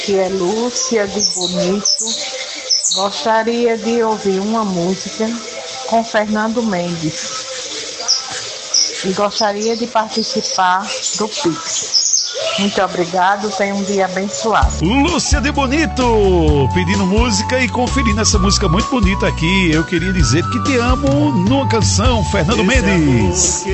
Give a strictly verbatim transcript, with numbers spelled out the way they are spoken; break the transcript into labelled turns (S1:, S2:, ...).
S1: que é Lúcia de Bonito. Gostaria de ouvir uma música com Fernando Mendes. E gostaria de participar do Pix. Muito obrigado, tenha um dia abençoado.
S2: Lúcia de Bonito, pedindo música e conferindo essa música muito bonita aqui. Eu queria dizer que te amo numa canção, Fernando Esse Mendes.